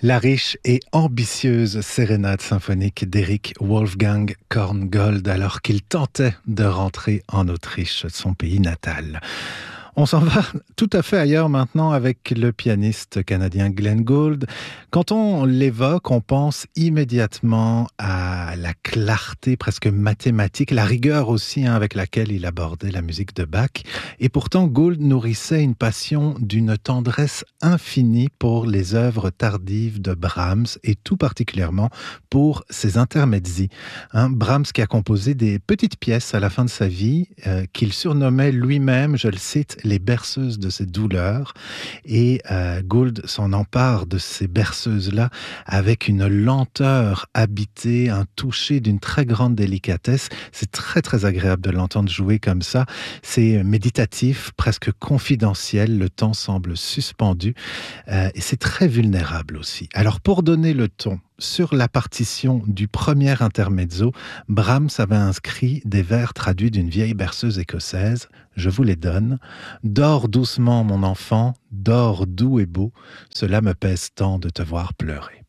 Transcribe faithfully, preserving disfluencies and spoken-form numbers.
La riche et ambitieuse sérénade symphonique d'Eric Wolfgang Korngold alors qu'il tentait de rentrer en Autriche, son pays natal. On s'en va tout à fait ailleurs maintenant avec le pianiste canadien Glenn Gould. Quand on l'évoque, on pense immédiatement à la clarté presque mathématique, la rigueur aussi hein, avec laquelle il abordait la musique de Bach. Et pourtant, Gould nourrissait une passion d'une tendresse infinie pour les œuvres tardives de Brahms et tout particulièrement pour ses intermezzi. Hein, Brahms qui a composé des petites pièces à la fin de sa vie euh, qu'il surnommait lui-même, je le cite, les berceuses de ses douleurs. Et euh, Gould s'en empare de ces berceuses-là avec une lenteur habitée, un toucher d'une très grande délicatesse. C'est très très agréable de l'entendre jouer comme ça. C'est méditatif, presque confidentiel. Le temps semble suspendu euh, et c'est très vulnérable aussi. Alors pour donner le ton, sur la partition du premier intermezzo, Brahms avait inscrit des vers traduits d'une vieille berceuse écossaise. Je vous les donne. Dors doucement, mon enfant, dors doux et beau. Cela me pèse tant de te voir pleurer.